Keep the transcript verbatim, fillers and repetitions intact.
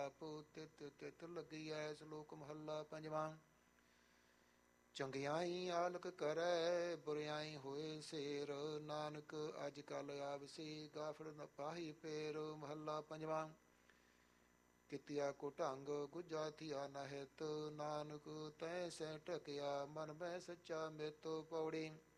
ਆਪ ਤਿਤ ਤਿਤ ਲੱਗੀਐ। ਸ਼ਲੋਕ ਮਹੱਲਾ ਪੰਜਵਾਂ। ਚੰਗਿਆਈ ਆਲਕ ਕਰੈ ਬੁਰਿਆਈ ਹੋਏ ਸੇਰ। ਨਾਨਕ ਅੱਜ ਕੱਲ ਆਵਸੀ ਗਾਫੜ ਨ ਪਾਹੀ ਪੇਰ। ਮਹੱਲਾ ਪੰਜਵਾਂ। ਕਿਤਿਆ ਕੋ ਢੰਗ ਗੁੱਜਾ ਥੀਆ ਨ ਹਿਤ। ਨਾਨਕ ਤੈ ਸੈ ਢਕਿਆ ਮਨ ਬੈ ਸੱਚਾ ਮਿਤ। ਪੌੜੀ।